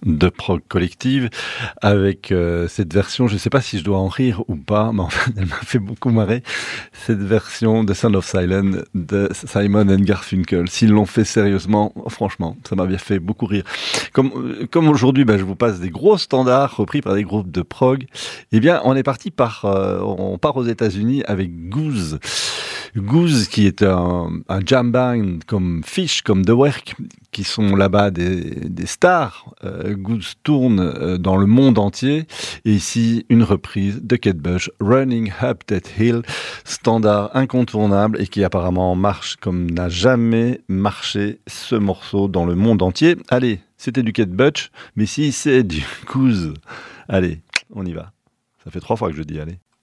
de prog collective avec cette version, je ne sais pas si je dois en rire ou pas, mais en fait elle m'a fait beaucoup marrer, cette version de Sound of Silence de Simon and Garfunkel. S'ils l'ont fait sérieusement, franchement, ça m'avait fait beaucoup rire. Comme aujourd'hui, je vous passe des gros standards repris par des groupes de prog, eh bien on est parti on part aux États-Unis avec Goose. Goose qui est un jam band comme Fish, comme The Work, qui sont là-bas des stars. Goose tourne dans le monde entier. Et ici, une reprise de Kate Bush, Running Up That Hill, standard incontournable et qui apparemment marche comme n'a jamais marché ce morceau dans le monde entier. Allez, c'était du Kate Bush, mais si c'est du Goose, allez, on y va. Ça fait 3 fois que je dis allez.